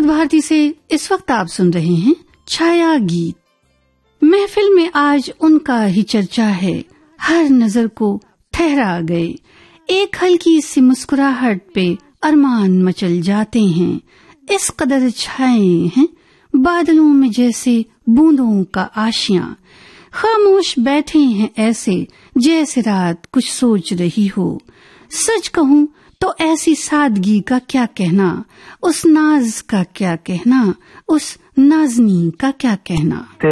विविध भारती से इस वक्त आप सुन रहे हैं छाया गीत। महफिल में आज उनका ही चर्चा है, हर नजर को ठहरा गए। एक हल्की सी मुस्कुराहट पे अरमान मचल जाते हैं। इस कदर छाए हैं बादलों में जैसे बूंदों का आशियां। खामोश बैठे हैं ऐसे जैसे रात कुछ सोच रही हो। सच कहूँ तो ऐसी सादगी का क्या कहना, उस नाज का क्या कहना, उस नाज़नी का क्या कहना।